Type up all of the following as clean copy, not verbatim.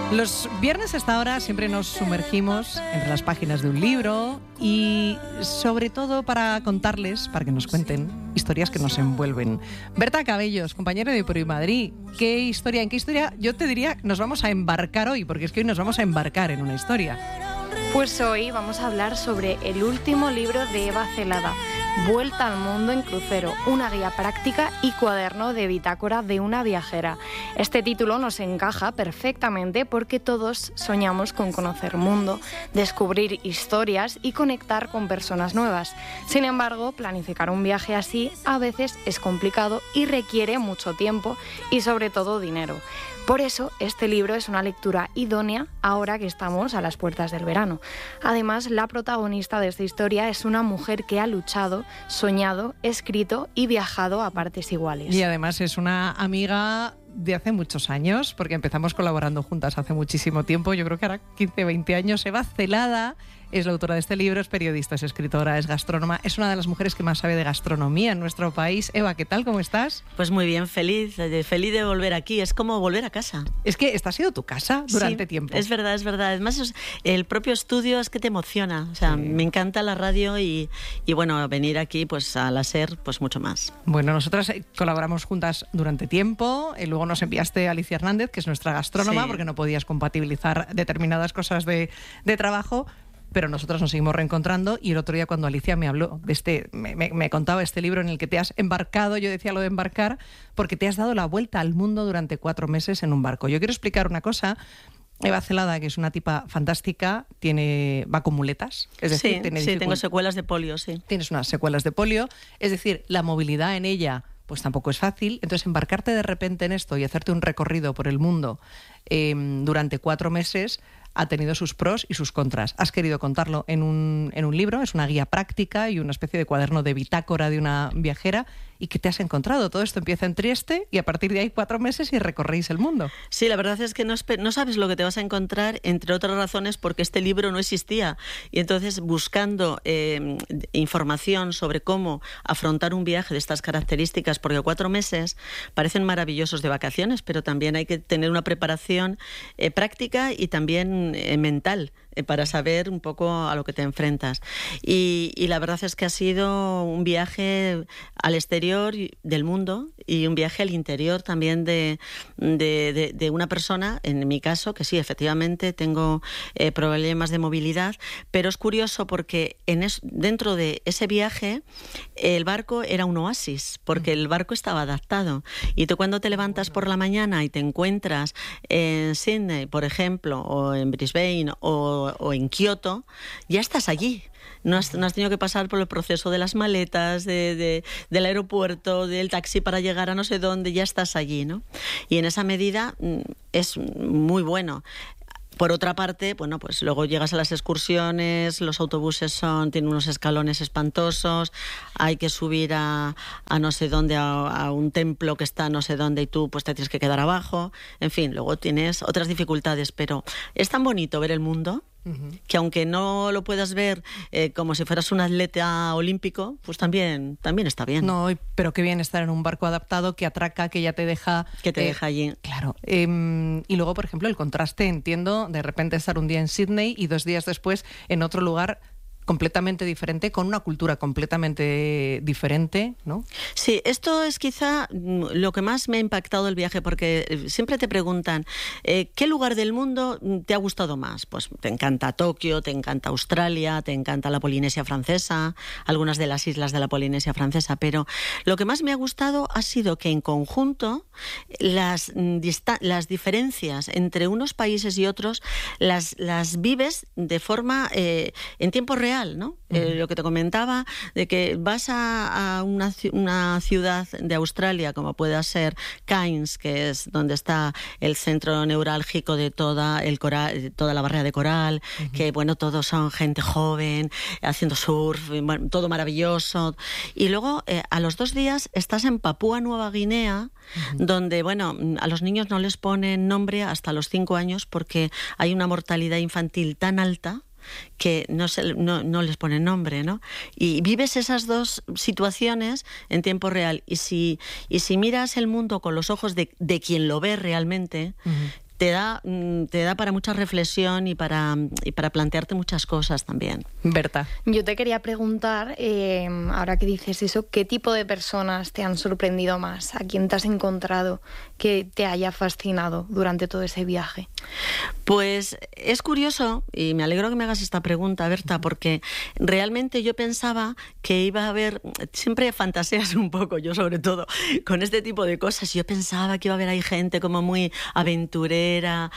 Los viernes a esta hora siempre nos sumergimos entre las páginas de un libro y sobre todo para contarles, para que nos cuenten historias que nos envuelven. Berta Cabellos, compañera de Por Madrid, ¿en qué historia yo te diría nos vamos a embarcar hoy? Porque es que hoy nos vamos a embarcar en una historia. Pues hoy vamos a hablar sobre el último libro de Eva Celada, Vuelta al mundo en crucero, una guía práctica y cuaderno de bitácora de una viajera. Este título nos encaja perfectamente porque todos soñamos con conocer mundo, descubrir historias y conectar con personas nuevas. Sin embargo, planificar un viaje así a veces es complicado y requiere mucho tiempo y sobre todo dinero. Por eso, este libro es una lectura idónea ahora que estamos a las puertas del verano. Además, la protagonista de esta historia es una mujer que ha luchado, soñado, escrito y viajado a partes iguales. Y además es una amiga de hace muchos años, porque empezamos colaborando juntas hace muchísimo tiempo, yo creo que ahora 15, 20 años. Eva Celada es la autora de este libro, es periodista, es escritora, es gastrónoma, es una de las mujeres que más sabe de gastronomía en nuestro país. Eva, ¿qué tal? ¿Cómo estás? Pues muy bien, feliz de volver aquí, es como volver a casa. Es que esta ha sido tu casa durante tiempo. Es verdad. Además, el propio estudio es que te emociona, o sea, sí. Me encanta la radio y bueno, venir aquí pues a la SER, pues mucho más. Bueno, nosotras colaboramos juntas durante tiempo, luego nos enviaste a Alicia Hernández, que es nuestra gastrónoma, sí, porque no podías compatibilizar determinadas cosas de trabajo, pero nosotros nos seguimos reencontrando. Y el otro día cuando Alicia me habló de me contaba este libro en el que te has embarcado, yo decía lo de embarcar, porque te has dado la vuelta al mundo durante 4 meses en un barco. Yo quiero explicar una cosa. Eva Celada, que es una tipa fantástica, va con muletas. Es decir, sí, tengo secuelas de polio, sí. Tienes unas secuelas de polio, es decir, la movilidad en ella pues tampoco es fácil. Entonces, embarcarte de repente en esto y hacerte un recorrido por el mundo durante 4 meses ha tenido sus pros y sus contras. Has querido contarlo en un libro, es una guía práctica y una especie de cuaderno de bitácora de una viajera. ¿Y qué te has encontrado? Todo esto empieza en Trieste y a partir de ahí 4 meses y recorréis el mundo. Sí, la verdad es que no sabes lo que te vas a encontrar, entre otras razones porque este libro no existía. Y entonces, buscando información sobre cómo afrontar un viaje de estas características, porque 4 meses parecen maravillosos de vacaciones, pero también hay que tener una preparación práctica y también mental, para saber un poco a lo que te enfrentas. Y la verdad es que ha sido un viaje al exterior del mundo y un viaje al interior también de una persona, en mi caso, que sí, efectivamente tengo problemas de movilidad, pero es curioso porque dentro de ese viaje el barco era un oasis, porque el barco estaba adaptado. Y tú cuando te levantas por la mañana y te encuentras en Sydney, por ejemplo, o en Brisbane o en Kioto, ya estás allí. No has tenido que pasar por el proceso de las maletas, del aeropuerto, del taxi para llegar a no sé dónde, ya estás allí, ¿no? Y en esa medida es muy bueno. Por otra parte, bueno, pues luego llegas a las excursiones, los autobuses tienen unos escalones espantosos, hay que subir a no sé dónde, a un templo que está no sé dónde y tú pues te tienes que quedar abajo. En fin, luego tienes otras dificultades, pero es tan bonito ver el mundo que aunque no lo puedas ver como si fueras un atleta olímpico, pues también está bien. No, pero qué bien estar en un barco adaptado que atraca, que ya te deja... Que te deja allí. Claro. Y luego, por ejemplo, el contraste, entiendo, de repente estar un día en Sydney y 2 días después en otro lugar completamente diferente, con una cultura completamente diferente, ¿no? Sí, esto es quizá lo que más me ha impactado el viaje, porque siempre te preguntan ¿qué lugar del mundo te ha gustado más? Pues te encanta Tokio, te encanta Australia, te encanta la Polinesia francesa, algunas de las islas de la Polinesia francesa, pero lo que más me ha gustado ha sido que en conjunto las diferencias entre unos países y otros las vives de forma en tiempo real, ¿no? Lo que te comentaba de que vas a una ciudad de Australia como pueda ser Cairns, que es donde está el centro neurálgico de toda la barrera de coral, que bueno, todos son gente joven haciendo surf, bueno, todo maravilloso. Y luego a los 2 días estás en Papúa Nueva Guinea, donde bueno, a los niños no les ponen nombre hasta los 5 años porque hay una mortalidad infantil tan alta que no les ponen nombre, ¿no? Y vives esas 2 situaciones en tiempo real. Y si miras el mundo con los ojos de quien lo ve realmente, te da para mucha reflexión y para plantearte muchas cosas también. Berta. Yo te quería preguntar, ahora que dices eso, ¿qué tipo de personas te han sorprendido más? ¿A quién te has encontrado que te haya fascinado durante todo ese viaje? Pues es curioso, y me alegro que me hagas esta pregunta, Berta, porque realmente yo pensaba que iba a haber, siempre fantaseas un poco, yo sobre todo, con este tipo de cosas. Yo pensaba que iba a haber ahí gente como muy aventurera,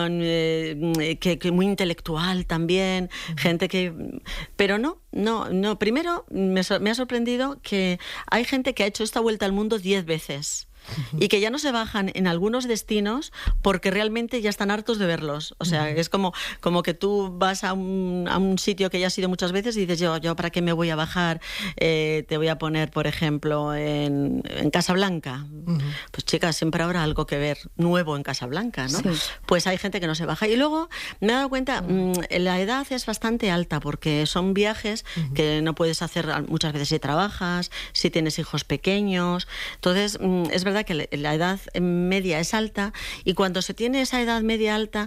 que muy intelectual también, gente que... Pero no. Primero me ha sorprendido que hay gente que ha hecho esta vuelta al mundo 10 veces. Y que ya no se bajan en algunos destinos porque realmente ya están hartos de verlos. O sea, es como que tú vas a un sitio que ya has ido muchas veces y dices, yo ¿para qué me voy a bajar? Te voy a poner, por ejemplo, en Casablanca. Pues chicas, siempre habrá algo que ver nuevo en Casablanca, ¿no? Sí. Pues hay gente que no se baja. Y luego me he dado cuenta, la edad es bastante alta porque son viajes que no puedes hacer muchas veces si trabajas, si tienes hijos pequeños. Entonces, es verdad que la edad media es alta, y cuando se tiene esa edad media alta,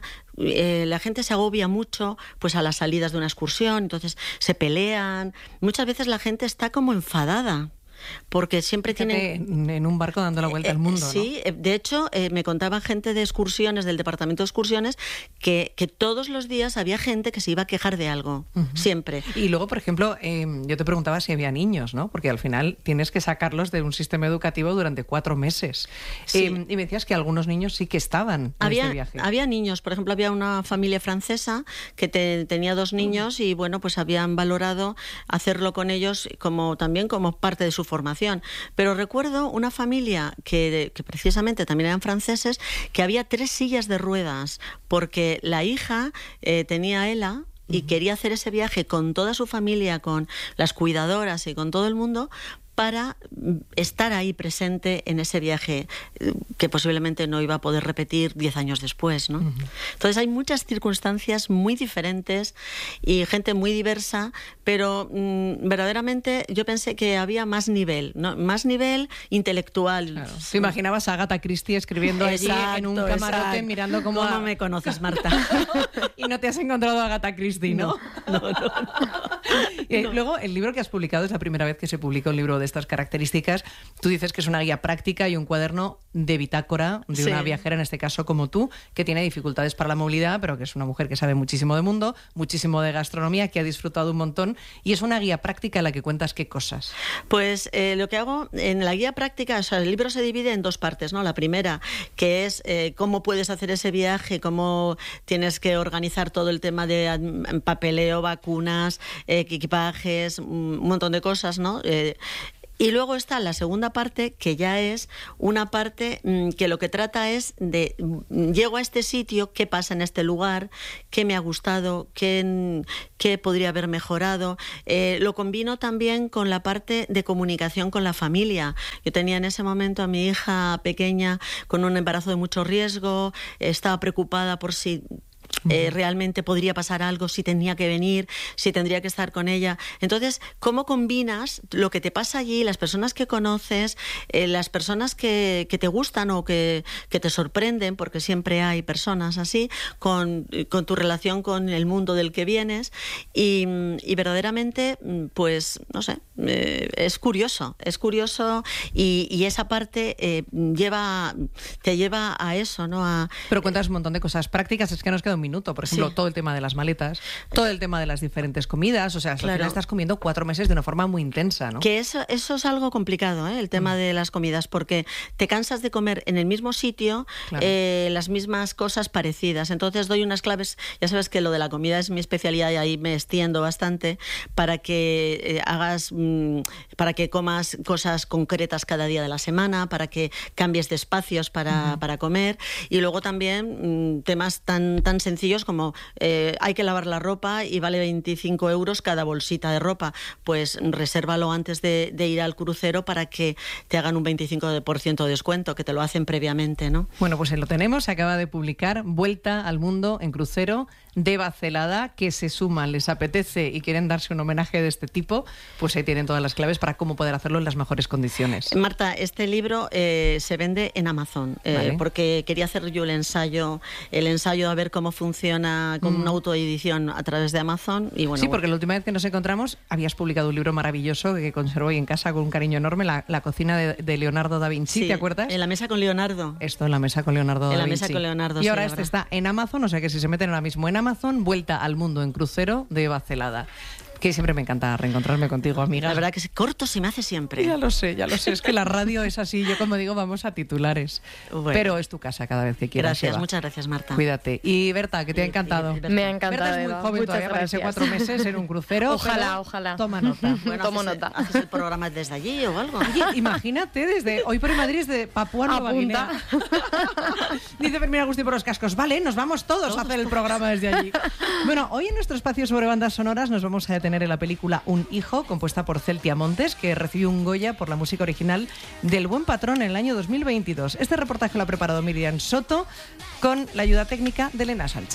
la gente se agobia mucho pues a las salidas de una excursión, entonces se pelean. Muchas veces la gente está como enfadada porque siempre tienen... en un barco dando la vuelta al mundo, ¿no? Sí, de hecho, me contaban gente de excursiones, del departamento de excursiones, que todos los días había gente que se iba a quejar de algo, siempre. Y luego, por ejemplo, yo te preguntaba si había niños, ¿no? Porque al final tienes que sacarlos de un sistema educativo durante 4 meses. Sí. Y me decías que algunos niños sí que estaban en este viaje. Había niños, por ejemplo, había una familia francesa que tenía 2 niños y, bueno, pues habían valorado hacerlo con ellos también como parte de su formación. Pero recuerdo una familia que precisamente también eran franceses, que había 3 sillas de ruedas, porque la hija tenía ELA y quería hacer ese viaje con toda su familia, con las cuidadoras y con todo el mundo, para estar ahí presente en ese viaje que posiblemente no iba a poder repetir 10 años después, ¿no? Entonces hay muchas circunstancias muy diferentes y gente muy diversa, pero verdaderamente yo pensé que había más nivel, ¿no? Más nivel intelectual. Claro. ¿Te imaginabas a Agatha Christie escribiendo allí en un camarote mirando cómo... ¿Cómo me conoces, Marta? Y no te has encontrado a Agatha Christie, ¿no? No. Y luego, el libro que has publicado es la primera vez que se publica un libro de estas características. Tú dices que es una guía práctica y un cuaderno de bitácora de una viajera, en este caso como tú, que tiene dificultades para la movilidad, pero que es una mujer que sabe muchísimo de mundo, muchísimo de gastronomía, que ha disfrutado un montón, y es una guía práctica en la que cuentas qué cosas. Pues lo que hago en la guía práctica, o sea, el libro se divide en 2 partes, ¿no? La primera, que es cómo puedes hacer ese viaje, cómo tienes que organizar todo el tema de papeleo, vacunas, equipajes, un montón de cosas, ¿no? Y luego está la segunda parte, que ya es una parte que lo que trata es de llego a este sitio, qué pasa en este lugar, qué me ha gustado, qué podría haber mejorado. Lo combino también con la parte de comunicación con la familia. Yo tenía en ese momento a mi hija pequeña con un embarazo de mucho riesgo, estaba preocupada por si realmente podría pasar algo, si tenía que venir, si tendría que estar con ella. Entonces, ¿cómo combinas lo que te pasa allí, las personas que conoces, las personas que te gustan o que te sorprenden, porque siempre hay personas así, con tu relación con el mundo del que vienes? Y verdaderamente, pues, no sé, es curioso y esa parte te lleva a eso, ¿no? Pero cuentas un montón de cosas prácticas, es que nos queda un minuto. Por ejemplo, todo el tema de las maletas, todo el tema de las diferentes comidas, o sea, al final estás comiendo 4 meses de una forma muy intensa, ¿no? Que eso es algo complicado, el tema de las comidas, porque te cansas de comer en el mismo sitio las mismas cosas parecidas. Entonces doy unas claves, ya sabes que lo de la comida es mi especialidad y ahí me extiendo bastante, para que para que comas cosas concretas cada día de la semana, para que cambies de espacios para comer, y luego también temas tan sencillos sencillos como hay que lavar la ropa y vale 25 euros cada bolsita de ropa. Pues resérvalo antes de ir al crucero para que te hagan un 25% de descuento, que te lo hacen previamente, ¿no? Bueno, pues ahí lo tenemos. Se acaba de publicar Vuelta al Mundo en Crucero de Eva Celada, que se suman, les apetece y quieren darse un homenaje de este tipo, pues ahí tienen todas las claves para cómo poder hacerlo en las mejores condiciones. Marta, este libro se vende en Amazon, Vale. porque quería hacer yo el ensayo a ver cómo funciona con una autoedición a través de Amazon. Y bueno, Sí, porque la última vez que nos encontramos habías publicado un libro maravilloso que conservo hoy en casa con un cariño enorme, La cocina de Leonardo da Vinci, sí, ¿te acuerdas? En la mesa con Leonardo. Esto en la mesa con Leonardo da Vinci. En la mesa con Leonardo, Y ahora sí, este la verdad. está en Amazon, o sea que si se meten ahora mismo en Amazon, Vuelta al Mundo en Crucero de Eva Celada. Que siempre me encanta reencontrarme contigo, amiga. La verdad que corto se me hace siempre. Ya lo sé. Es que la radio es así. Yo, como digo, vamos a titulares. Bueno. Pero es tu casa cada vez que quieras. Gracias, Eva. muchas gracias, Marta. Cuídate. Y Berta, que te ha encantado. Me ha encantado, Berta es muy Eva. joven Muchas todavía, parece gracias. 4 meses en un crucero. Ojalá, pero ojalá. Toma nota. Bueno, Tomo ¿haces nota. ¿Haces el programa desde allí o algo? Oye, imagínate, desde hoy por hoy Madrid es de Papúa Nueva Apunta. Guinea. Dice Fermín Agustí por los cascos. Vale, nos vamos todos a hacer el programa desde allí. Bueno, hoy en nuestro espacio sobre bandas sonoras nos vamos a detener en la película Un hijo, compuesta por Celtia Montes, que recibió un Goya por la música original del Buen Patrón en el año 2022. Este reportaje lo ha preparado Miriam Soto con la ayuda técnica de Elena Sánchez.